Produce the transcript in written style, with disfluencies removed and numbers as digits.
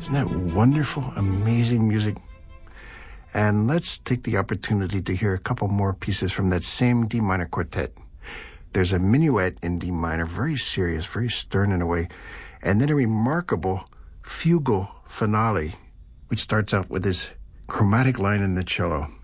Isn't that wonderful, amazing music? And let's take the opportunity to hear a couple more pieces from that same D minor quartet. There's a minuet in D minor, very serious, very stern in a way, and then a remarkable fugal finale, which starts out with this chromatic line in the cello.